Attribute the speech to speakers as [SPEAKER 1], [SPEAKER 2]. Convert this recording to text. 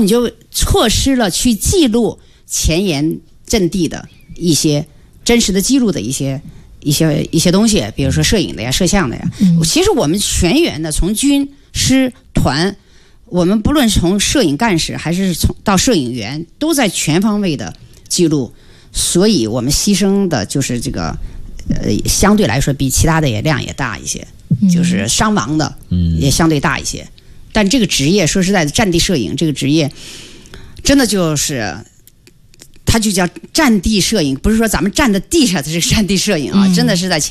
[SPEAKER 1] 你就错失了去记录前沿阵地的一些真实的记录的一些东西，比如说摄影的呀、摄像的呀。其实我们全员的，从军师团，我们不论从摄影干事还是到摄影员，都在全方位的记录，所以我们牺牲的就是这个相对来说比其他的量也大一些，就是伤亡的也相对大一些。但这个职业说实在的，战地摄影这个职业真的就是它就叫战地摄影，不是说咱们站在地上的这个战地摄影啊，真的是在前